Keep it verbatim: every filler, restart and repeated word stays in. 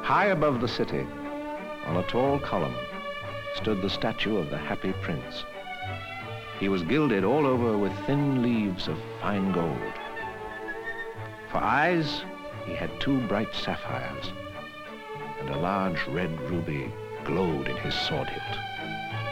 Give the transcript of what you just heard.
High above the city, on a tall column, stood the statue of the Happy Prince. He was gilded all over with thin leaves of fine gold. For eyes, he had two bright sapphires, and a large red ruby glowed in his sword hilt.